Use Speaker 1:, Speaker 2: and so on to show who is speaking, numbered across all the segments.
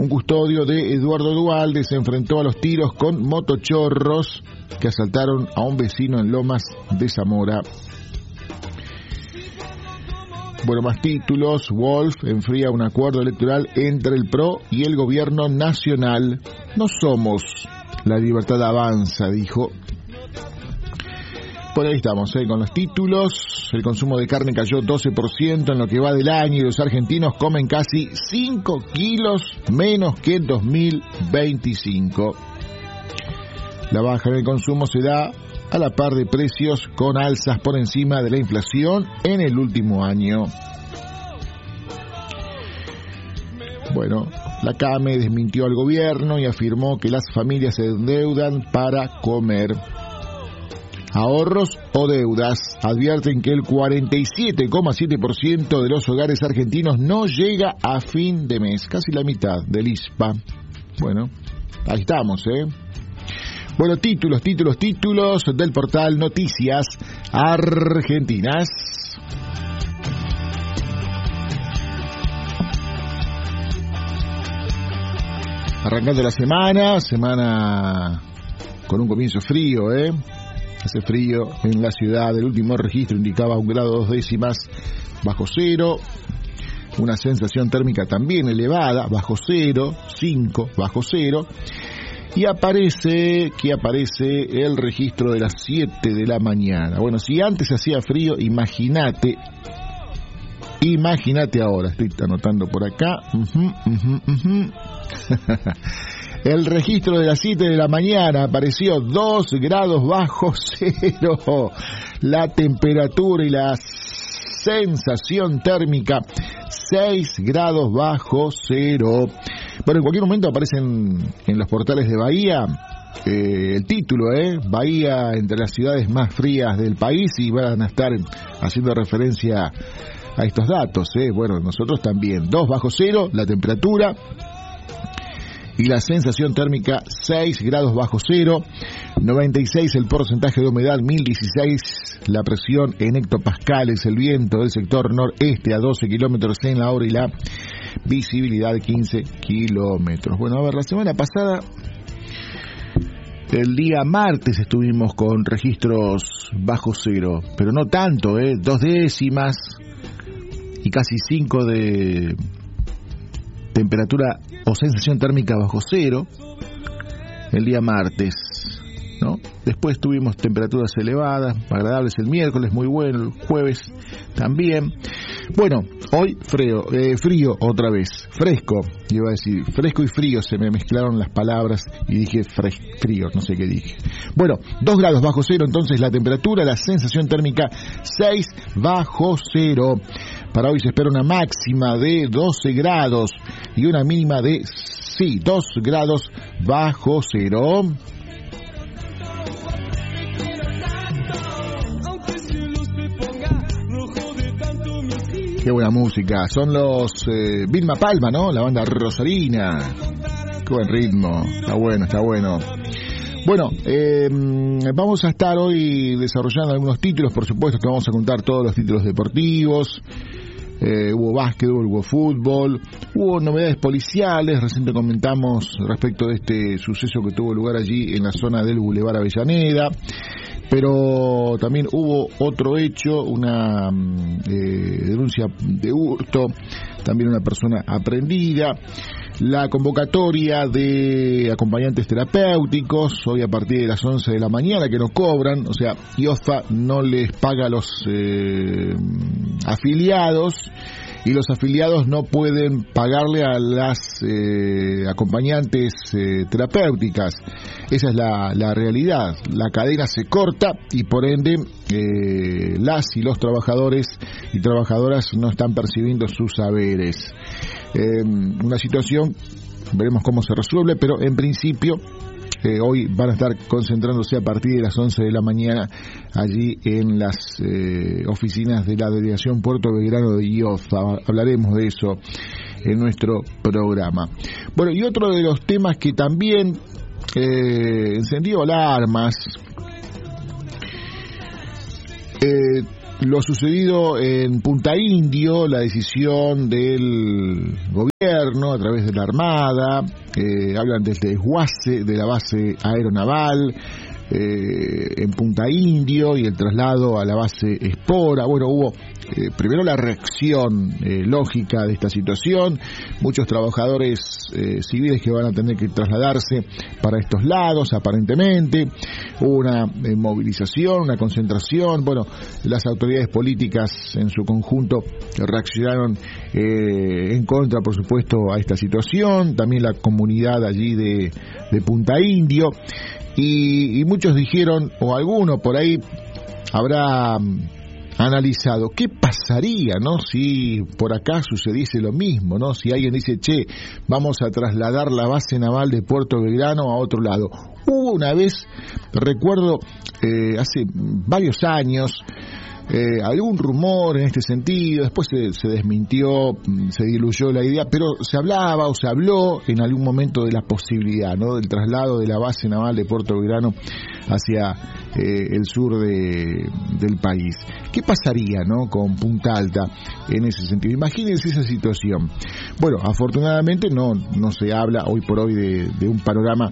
Speaker 1: Un custodio de Eduardo Duhalde se enfrentó a los tiros con motochorros que asaltaron a un vecino en Lomas de Zamora. Bueno, más títulos. Wolf enfría un acuerdo electoral entre el PRO y el gobierno nacional. No somos la libertad avanza, dijo. Por ahí estamos, con los títulos. El consumo de carne cayó 12% en lo que va del año y los argentinos comen casi 5 kilos menos que en 2025. La baja en el consumo se da a la par de precios con alzas por encima de la inflación en el último año. Bueno, la CAME desmintió al gobierno y afirmó que las familias se endeudan para comer. Ahorros o deudas. Advierten que el 47,7% de los hogares argentinos no llega a fin de mes, casi la mitad del ISPA. Bueno, ahí estamos, Bueno, títulos del portal Noticias Argentinas. Arrancando la semana con un comienzo frío, Hace frío en la ciudad. El último registro indicaba 1 grado 2 décimas bajo cero. Una sensación térmica también elevada, bajo cero, 5 bajo cero. Y aparece el registro de las 7 de la mañana. Bueno, si antes hacía frío, imagínate ahora. Estoy anotando por acá. El registro de las 7 de la mañana apareció 2 grados bajo cero. La temperatura y la sensación térmica 6 grados bajo cero. Bueno, en cualquier momento aparecen en los portales de Bahía el título, Bahía entre las ciudades más frías del país, y van a estar haciendo referencia a estos datos, Bueno, nosotros también. 2 bajo cero la temperatura y la sensación térmica 6 grados bajo cero, 96 el porcentaje de humedad, 1016 la presión en hectopascales, el viento del sector noreste a 12 kilómetros en la hora y la visibilidad 15 kilómetros. Bueno, a ver, la semana pasada, el día martes, estuvimos con registros bajo cero, pero no tanto, 2 décimas y casi 5 de temperatura o sensación térmica bajo cero el día martes, ¿no? Después tuvimos temperaturas elevadas, agradables el miércoles, muy bueno, el jueves también. Bueno, hoy frío otra vez, fresco, iba a decir, fresco y frío, se me mezclaron las palabras y dije frío, no sé qué dije. Bueno, 2 grados bajo cero entonces la temperatura, la sensación térmica 6 bajo cero. Para hoy se espera una máxima de 12 grados y una mínima de 2 grados bajo cero. Qué buena música. Son los Vilma Palma, ¿no? La banda rosarina. Qué buen ritmo. Está bueno. Bueno, vamos a estar hoy desarrollando algunos títulos. Por supuesto que vamos a contar todos los títulos deportivos. Hubo básquetbol, hubo fútbol, hubo novedades policiales. Recién te comentamos respecto de este suceso que tuvo lugar allí en la zona del Boulevard Avellaneda. Pero también hubo otro hecho, una denuncia de hurto, también una persona aprehendida. La convocatoria de acompañantes terapéuticos, hoy a partir de las 11 de la mañana, que no cobran, o sea, IOFA no les paga a los afiliados, y los afiliados no pueden pagarle a las acompañantes terapéuticas. Esa es la realidad. La cadena se corta y por ende las y los trabajadores y trabajadoras no están percibiendo sus saberes. Una situación, veremos cómo se resuelve, pero en principio hoy van a estar concentrándose a partir de las 11 de la mañana allí en las oficinas de la delegación Puerto Belgrano de IOFA. Hablaremos de eso en nuestro programa. Bueno, y otro de los temas que también encendió alarmas, lo sucedido en Punta Indio, la decisión del gobierno gobierno a través de la Armada, hablan del desguace de la base aeronaval en Punta Indio y el traslado a la base Espora. Bueno, hubo primero la reacción lógica de esta situación, muchos trabajadores civiles que van a tener que trasladarse para estos lados, aparentemente, hubo una movilización, una concentración, bueno, las autoridades políticas en su conjunto reaccionaron en contra, por supuesto, a esta situación, también la comunidad allí de Punta Indio, y muchos dijeron, o alguno por ahí habrá analizado qué pasaría, ¿no?, si por acá sucediese lo mismo, ¿no?, si alguien dice, che, vamos a trasladar la base naval de Puerto Belgrano a otro lado. Hubo una vez, recuerdo, hace varios años, algún rumor en este sentido, después se desmintió, se diluyó la idea, pero se hablaba o se habló en algún momento de la posibilidad, ¿no?, del traslado de la base naval de Puerto Belgrano hacia el sur del país. ¿Qué pasaría, no?, con Punta Alta en ese sentido? Imagínense esa situación. Bueno, afortunadamente no se habla hoy por hoy de un panorama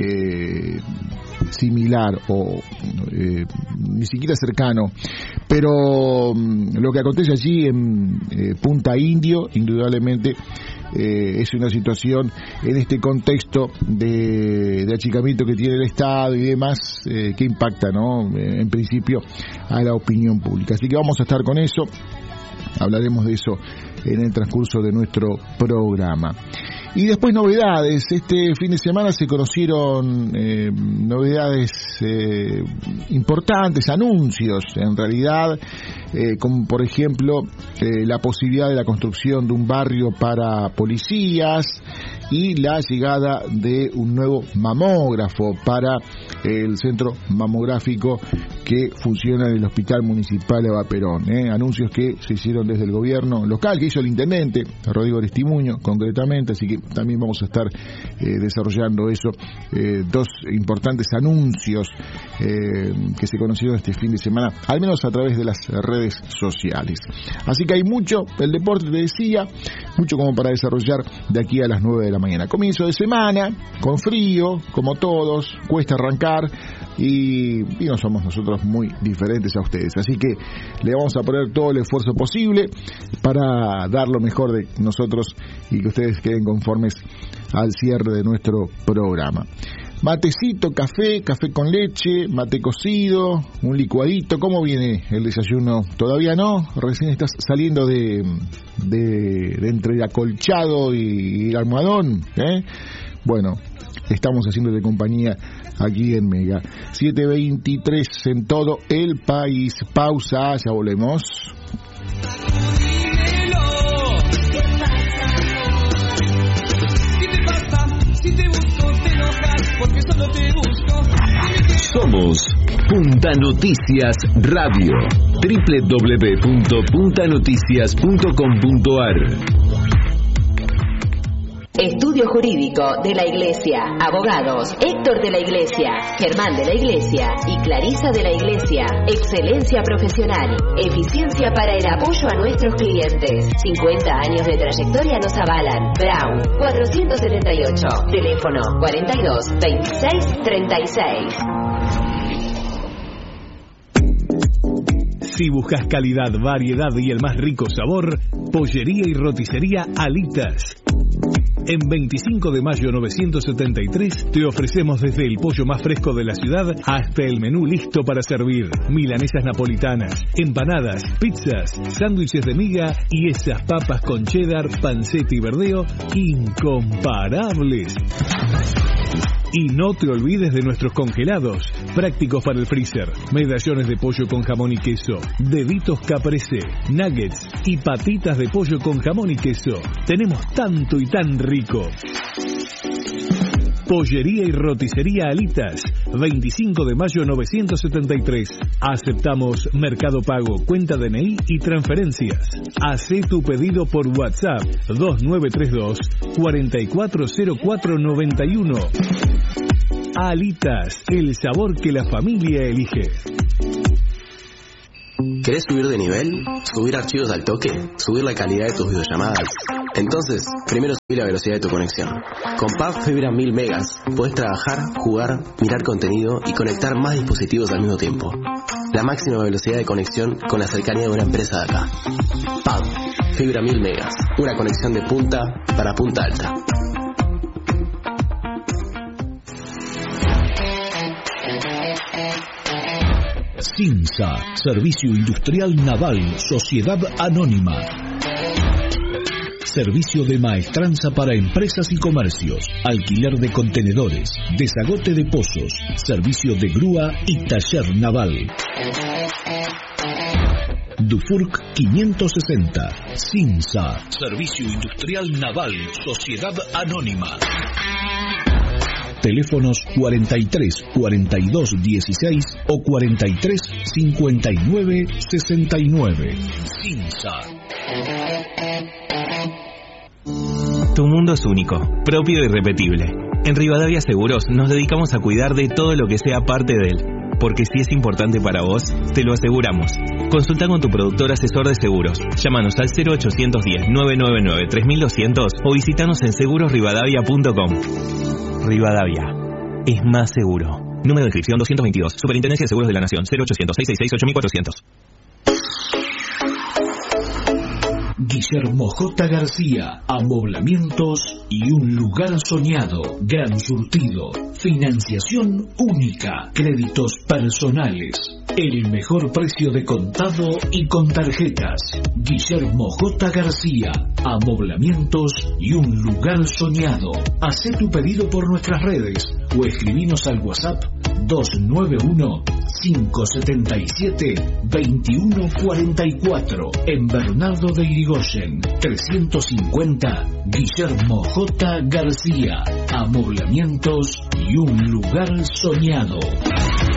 Speaker 1: similar o ni siquiera cercano, pero lo que acontece allí en Punta Indio, indudablemente, es una situación en este contexto de achicamiento que tiene el Estado y demás, que impacta, ¿no?, en principio a la opinión pública. Así que vamos a estar con eso, hablaremos de eso en el transcurso de nuestro programa. Y después novedades. Este fin de semana se conocieron novedades importantes, anuncios en realidad, como por ejemplo la posibilidad de la construcción de un barrio para policías y la llegada de un nuevo mamógrafo para el centro mamográfico que funciona en el Hospital Municipal de Perón. Anuncios que se hicieron desde el gobierno local, que hizo el intendente Rodrigo Aristimuño concretamente, así que también vamos a estar desarrollando eso, dos importantes anuncios que se conocieron este fin de semana, al menos a través de las redes sociales. Así que hay mucho, el deporte te decía, mucho como para desarrollar de aquí a las 9 de la mañana. Comienzo de semana, con frío, como todos, cuesta arrancar y no somos nosotros muy diferentes a ustedes. Así que le vamos a poner todo el esfuerzo posible para dar lo mejor de nosotros y que ustedes queden conformes al cierre de nuestro programa. Matecito, café con leche, mate cocido, un licuadito. ¿Cómo viene el desayuno? ¿Todavía no? ¿Recién estás saliendo de entre el acolchado y el almohadón? Bueno, estamos haciéndote compañía aquí en Mega. 7:23 en todo el país. Pausa, ya volvemos.
Speaker 2: Somos Punta Noticias Radio. www.puntanoticias.com.ar.
Speaker 3: Estudio Jurídico de la Iglesia. Abogados Héctor de la Iglesia, Germán de la Iglesia y Clarisa de la Iglesia. Excelencia profesional. Eficiencia para el apoyo a nuestros clientes. 50 años de trayectoria nos avalan. Brown 478. Teléfono 42 26 36.
Speaker 4: Si buscas calidad, variedad y el más rico sabor, Pollería y Roticería Alitas. En 25 de mayo 973 te ofrecemos desde el pollo más fresco de la ciudad hasta el menú listo para servir. Milanesas napolitanas, empanadas, pizzas, sándwiches de miga y esas papas con cheddar, panceta y verdeo incomparables. Y no te olvides de nuestros congelados, prácticos para el freezer, medallones de pollo con jamón y queso, deditos caprese, nuggets y patitas de pollo con jamón y queso. Tenemos tanto y tan rico. Pollería y Roticería Alitas, 25 de mayo 973. Aceptamos Mercado Pago, cuenta DNI y transferencias. Hacé tu pedido por WhatsApp 2932 440491. Alitas, el sabor que la familia elige.
Speaker 5: ¿Querés subir de nivel? ¿Subir archivos al toque? ¿Subir la calidad de tus videollamadas? Entonces, primero subí la velocidad de tu conexión. Con Pub Fibra 1000 megas, podés trabajar, jugar, mirar contenido y conectar más dispositivos al mismo tiempo. La máxima velocidad de conexión con la cercanía de una empresa de acá. Pub Fibra 1000 megas, una conexión de punta para punta alta.
Speaker 4: CINSA, Servicio Industrial Naval, Sociedad Anónima. Servicio de maestranza para empresas y comercios, alquiler de contenedores, desagote de pozos, servicio de grúa y taller naval. Dufurc 560, CINSA, Servicio Industrial Naval, Sociedad Anónima. Teléfonos 43 42 16 o 43 59 69. CINSA.
Speaker 6: Tu mundo es único, propio e irrepetible. En Rivadavia Seguros nos dedicamos a cuidar de todo lo que sea parte de él. Porque si es importante para vos, te lo aseguramos. Consulta con tu productor asesor de seguros. Llámanos al 0810-999-3200 o visítanos en segurosrivadavia.com. Rivadavia. Es más seguro. Número de inscripción 222. Superintendencia de Seguros de la Nación. 0800-666-8400.
Speaker 4: Guillermo J. García, amoblamientos y un lugar soñado, gran surtido, financiación única, créditos personales, el mejor precio de contado y con tarjetas. Guillermo J. García, amoblamientos y un lugar soñado. Hacé tu pedido por nuestras redes o escribinos al WhatsApp 291-577-2144 en Bernardo de Irigoyen 350. Guillermo J. García, amoblamientos y un lugar soñado.